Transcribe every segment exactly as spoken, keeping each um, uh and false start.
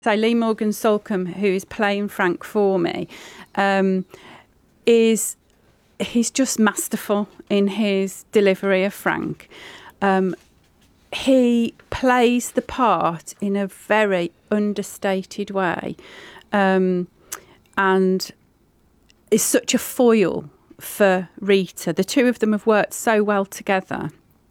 So Lee Morgan Solcombe, who is playing Frank for me, um, is he's just masterful in his delivery of Frank. Um, he plays the part in a very understated way, um, and is such a foil for Rita. The two of them have worked so well together.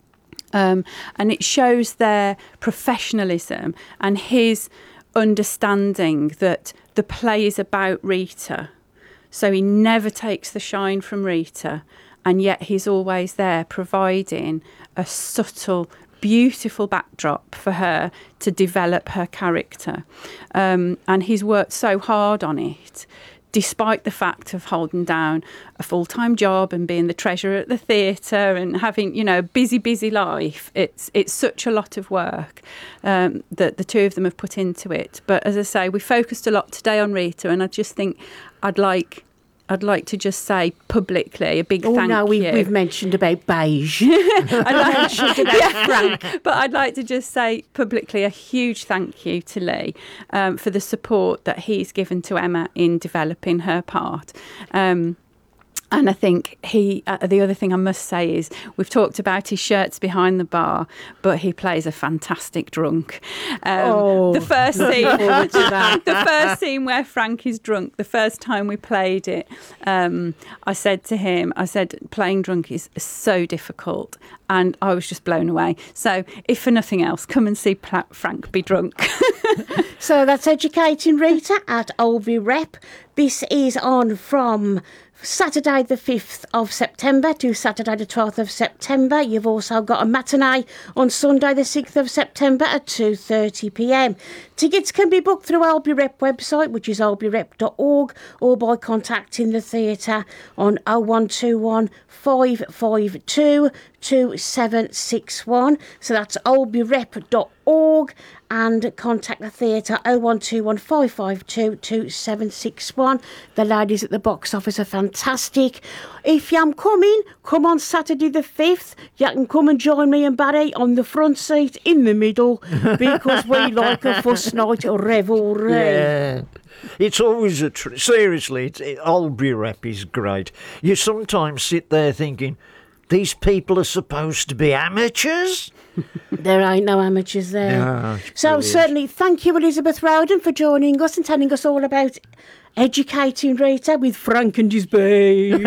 Um, and it shows their professionalism and his understanding that the play is about Rita. So he never takes the shine from Rita, and yet he's always there providing a subtle, beautiful backdrop for her to develop her character. Um, and he's worked so hard on it, despite the fact of holding down a full-time job and being the treasurer at the theatre and having, you know, a busy, busy life. It's it's such a lot of work um, that the two of them have put into it. But as I say, we focused a lot today on Rita, and I just think I'd like... I'd like to just say publicly a big oh, thank no, we've, you. we've mentioned about beige. I'd mentioned about yeah, Frank. But I'd like to just say publicly a huge thank you to Lee um, for the support that he's given to Emma in developing her part. Um, And I think he, uh, the other thing I must say is we've talked about his shirts behind the bar, but he plays a fantastic drunk. Um, oh, the first scene, the first scene where Frank is drunk, the first time we played it, um, I said to him, I said, playing drunk is so difficult. And I was just blown away. So if for nothing else, come and see Pla- Frank be drunk. So that's Educating Rita at Albury Rep. This is on from Saturday the fifth of September to Saturday the twelfth of September. You've also got a matinee on Sunday the sixth of September at two thirty p m. Tickets can be booked through Albury Rep website, which is albury rep dot org, or by contacting the theatre on oh one two one, five five two, two seven six one. So that's albury rep dot org, and contact the theatre oh one two one, five five two, two seven six one. The ladies at the box office are fantastic. If you're coming, come on Saturday the fifth. You can come and join me and Barry on the front seat in the middle, because we like a fuss night revelry. Yeah. It's always a... Tr- seriously, it's, it, Albury Rep is great. You sometimes sit there thinking, these people are supposed to be amateurs? There ain't no amateurs there. No, so brilliant. Certainly, thank you, Elizabeth Rowden, for joining us and telling us all about Educating Rita with Frank and his beige.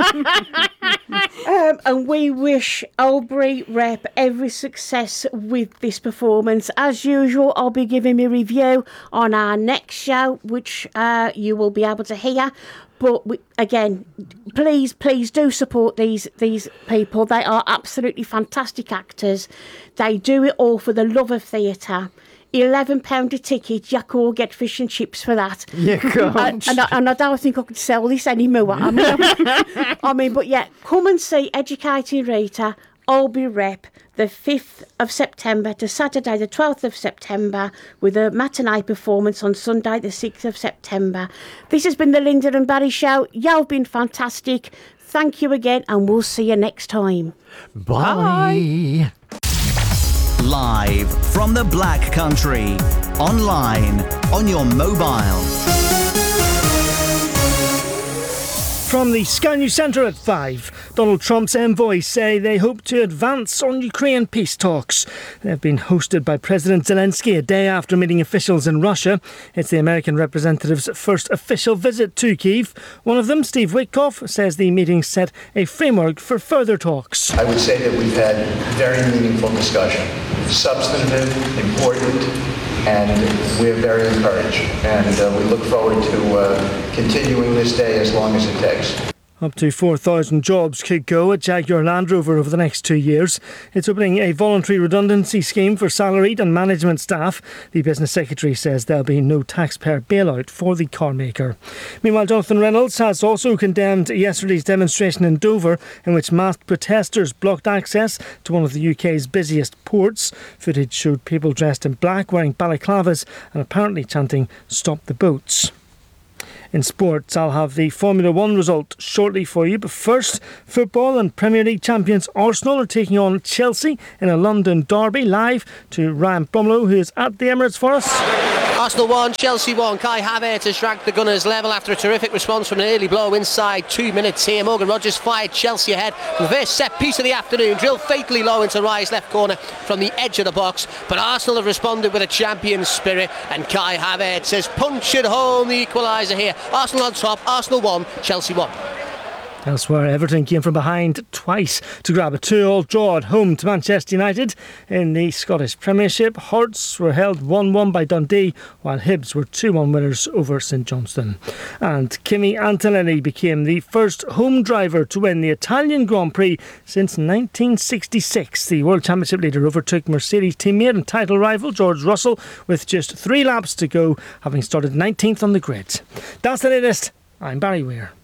um, and we wish Albury Rep every success with this performance. As usual, I'll be giving me a review on our next show, which uh, you will be able to hear. But we, again, please, please do support these these people. They are absolutely fantastic actors. They do it all for the love of theatre. eleven pounds a ticket, you could get fish and chips for that. You can't. And, and, I, and I don't think I could sell this anymore. I mean, I mean, but yeah, come and see Educating Rita, Albury Rep, the fifth of September to Saturday the twelfth of September, with a matinee performance on Sunday the sixth of September. This has been the Linda and Barry Show. You've been fantastic. Thank you again, and we'll see you next time. Bye. Bye. Live from the Black Country, online, on your mobile. From the Sky News Centre at five, Donald Trump's envoys say they hope to advance on Ukraine peace talks. They've been hosted by President Zelensky a day after meeting officials in Russia. It's the American representative's first official visit to Kyiv. One of them, Steve Witkoff, says the meeting set a framework for further talks. I would say that we've had very meaningful discussion, substantive, important, and we're very encouraged. And uh, we look forward to uh, continuing this day as long as it takes. Up to four thousand jobs could go at Jaguar Land Rover over the next two years. It's opening a voluntary redundancy scheme for salaried and management staff. The business secretary says there'll be no taxpayer bailout for the car maker. Meanwhile, Jonathan Reynolds has also condemned yesterday's demonstration in Dover, in which masked protesters blocked access to one of the U K's busiest ports. Footage showed people dressed in black wearing balaclavas and apparently chanting "Stop the boats." In sports, I'll have the Formula One result shortly for you. But first, football and Premier League champions Arsenal are taking on Chelsea in a London derby. Live to Ryan Bromlow, who is at the Emirates for us. Arsenal one, Chelsea one. Kai Havertz has dragged the Gunners level after a terrific response from an early blow inside two minutes here. Morgan Rogers fired Chelsea ahead. The first set piece of the afternoon, drilled fatally low into Rye's left corner from the edge of the box. But Arsenal have responded with a champion spirit, and Kai Havertz has punched home the equaliser here. Arsenal on top, Arsenal one, Chelsea one. Elsewhere, Everton came from behind twice to grab a two-all draw at home to Manchester United. In the Scottish Premiership, Hearts were held one one by Dundee, while Hibs were two one winners over St Johnstone. And Kimi Antonelli became the first home driver to win the Italian Grand Prix since nineteen sixty-six. The World Championship leader overtook Mercedes teammate and title rival George Russell with just three laps to go, having started nineteenth on the grid. That's the latest. I'm Barry Weir.